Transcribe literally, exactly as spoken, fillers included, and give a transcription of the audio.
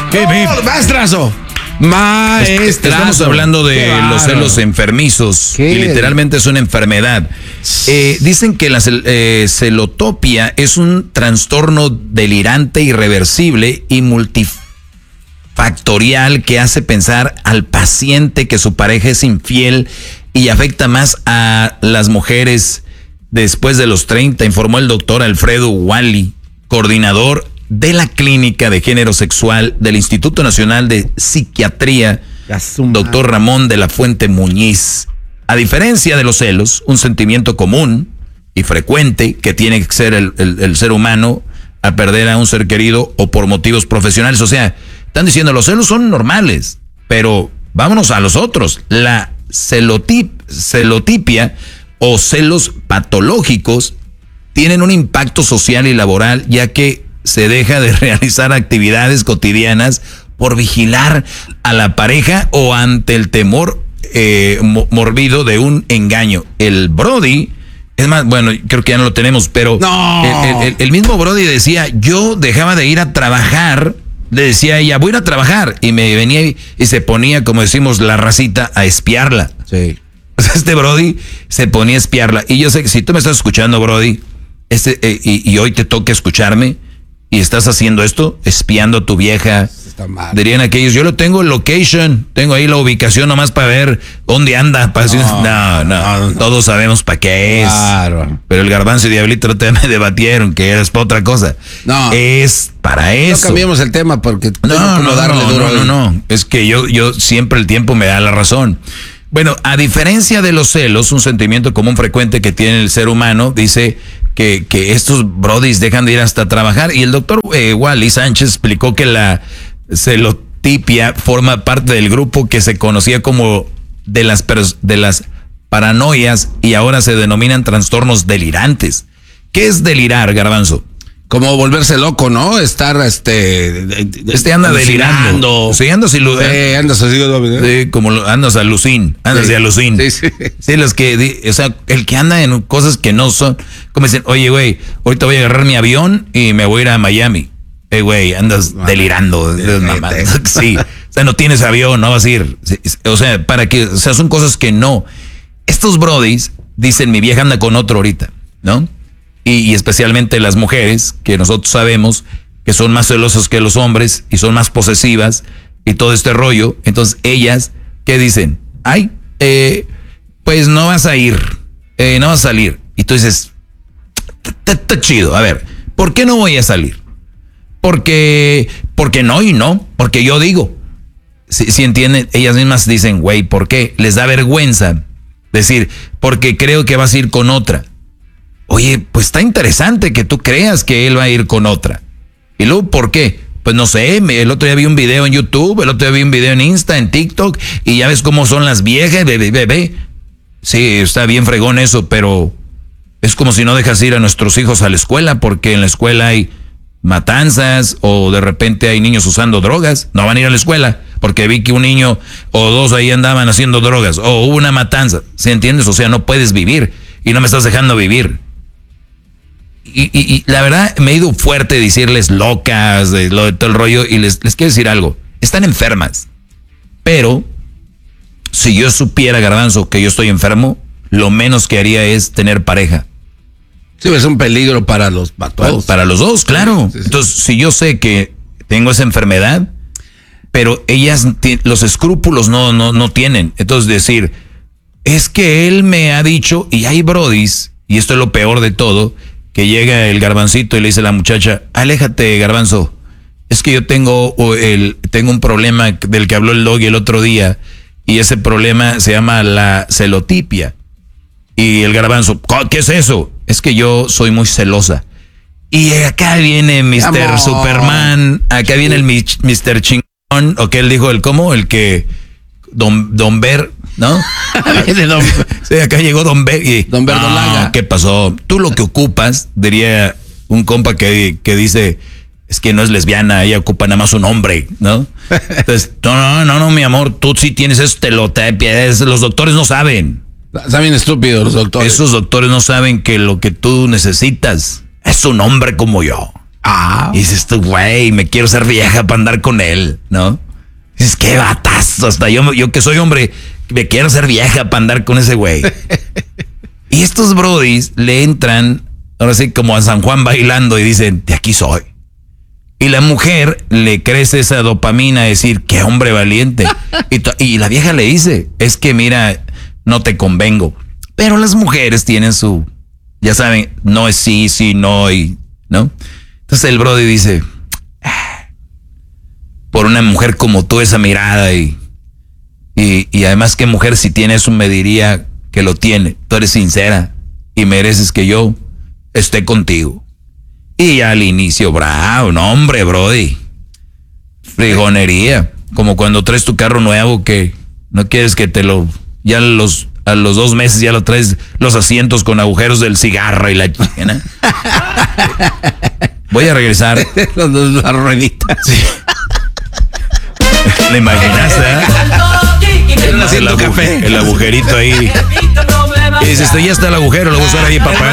¿Qué, oh, maestrazo. Maestrazo. Estamos hablando de los celos enfermizos. ¿Qué? Y literalmente es una enfermedad. Eh, dicen que la eh, celotopia es un trastorno delirante, irreversible y multifactorial que hace pensar al paciente que su pareja es infiel y afecta más a las mujeres después de los treinta, informó el doctor Alfredo Wally, coordinador de la Clínica de Género Sexual del Instituto Nacional de Psiquiatría, doctor Ramón de la Fuente Muñiz. A diferencia de los celos, un sentimiento común y frecuente que tiene que ser el, el, el ser humano a perder a un ser querido o por motivos profesionales. O sea, están diciendo los celos son normales, pero vámonos a los otros. La celotip, celotipia o celos patológicos tienen un impacto social y laboral, ya que se deja de realizar actividades cotidianas por vigilar a la pareja o ante el temor eh, morbido de un engaño. El Brody, es más, bueno, creo que ya no lo tenemos, pero no. el, el, el mismo Brody decía, yo dejaba de ir a trabajar, le decía a ella, voy a ir a trabajar, y me venía y, y se ponía, como decimos, la racita a espiarla. Sí. Este Brody se ponía a espiarla, y yo sé que si tú me estás escuchando, Brody, este, eh, y, y hoy te toca escucharme, y estás haciendo esto, espiando a tu vieja. Está mal. Dirían aquellos, yo lo tengo en location, tengo ahí la ubicación nomás para ver dónde anda. Para no, no, no, no, todos sabemos para qué es. Claro. Pero el Garbanzo y Diablito no te me debatieron que es para otra cosa. No. Es para eso. No cambiemos el tema porque no, no, darle no, duro no, no, no. Es que yo, yo siempre el tiempo me da la razón. Bueno, a diferencia de los celos, un sentimiento común frecuente que tiene el ser humano, dice que, que estos brodis dejan de ir hasta trabajar. Y el doctor eh, Wally Sánchez explicó que la celotipia forma parte del grupo que se conocía como de las, de las paranoias y ahora se denominan trastornos delirantes. ¿Qué es delirar, Garbanzo? Como volverse loco, ¿no? Estar, este... Este anda delirando. Sí, andas así. Eh, andas así. Sí, como andas alucín. Andas sí. de alucín. Sí, sí. Sí, los que... O sea, el que anda en cosas que no son... Como dicen, oye, güey, ahorita voy a agarrar mi avión y me voy a ir a Miami. Eh, güey, andas bueno, delirando. Sí. O sea, no tienes avión, no vas a ir. O sea, para que... O sea, son cosas que no. Estos brodis dicen, mi vieja anda con otro ahorita, ¿no? Y, y especialmente las mujeres, que nosotros sabemos que son más celosas que los hombres y son más posesivas y todo este rollo. Entonces ellas, ¿qué dicen? Ay, eh, pues no vas a ir, eh, no vas a salir. Y tú dices, está chido, a ver, ¿por qué no voy a salir? Porque, porque no y no, porque yo digo. Si, si entienden, ellas mismas dicen, güey, ¿por qué? Les da vergüenza decir, porque creo que vas a ir con otra. Oye, pues está interesante que tú creas que él va a ir con otra. ¿Y luego por qué? Pues no sé, el otro día vi un video en YouTube, el otro día vi un video en Insta, en TikTok, y ya ves cómo son las viejas, bebé, bebé. Sí, está bien fregón eso, pero es como si no dejas ir a nuestros hijos a la escuela, porque en la escuela hay matanzas, o de repente hay niños usando drogas, no van a ir a la escuela, porque vi que un niño o dos ahí andaban haciendo drogas, o hubo una matanza, ¿sí entiendes? O sea, no puedes vivir, y no me estás dejando vivir. Y, y, y la verdad me he ido fuerte decirles locas, de, lo, de todo el rollo, y les, les quiero decir algo, están enfermas, pero si yo supiera, Garbanzo, que yo estoy enfermo, lo menos que haría es tener pareja. Sí, es un peligro para los para todos. Para los dos, claro. Sí, sí, sí. Entonces, si yo sé que tengo esa enfermedad, pero ellas, los escrúpulos no, no, no tienen, entonces decir, es que él me ha dicho, y hay brodis, y esto es lo peor de todo, que llega el Garbancito y le dice a la muchacha, aléjate, Garbanzo, es que yo tengo, el, tengo un problema del que habló el Doggy el otro día, y ese problema se llama la celotipia. Y el Garbanzo, ¿qué es eso? Es que yo soy muy celosa. Y acá viene mister Amor. Superman, acá viene el mister Chingón, o que él dijo, el cómo, el que, Don, Don Ver, ¿no? Don, sí, acá llegó Don Ver y, Don Verdolaga. No, ¿qué pasó? Tú lo que ocupas, diría un compa que, que dice, es que no es lesbiana, ella ocupa nada más un hombre, ¿no? Entonces, no, no, no, no, mi amor, tú sí tienes estelotipia, es, los doctores no saben. Están bien estúpidos los doctores. Esos doctores no saben que lo que tú necesitas es un hombre como yo. Ah. Y dices tú, güey, me quiero ser vieja para andar con él, ¿no? Dices, qué batazo. Hasta yo, yo que soy hombre, me quiero ser vieja para andar con ese güey. Y estos brodis le entran, ahora sí, como a San Juan bailando y dicen, de aquí soy. Y la mujer le crece esa dopamina a decir, qué hombre valiente. Y, y la vieja le dice, es que mira, no te convengo. Pero las mujeres tienen su, ya saben, no es sí, sí, no, y, ¿no? Entonces el brody dice, ah, por una mujer como tú, esa mirada y, y, y además qué mujer si tiene eso me diría que lo tiene. Tú eres sincera y mereces que yo esté contigo. Y al inicio, bravo, no hombre, brody. Frigonería. Como cuando traes tu carro nuevo que no quieres que te lo, ya los, a los dos meses ya lo traes los asientos con agujeros del cigarro y la chica. Voy a regresar. Los dos, la ruedita. Sí. ¿Le imaginaste? ¿Eh? El, el, agu- el agujerito ahí. Y dices, ya está el agujero, lo voy a usar ahí para pagar.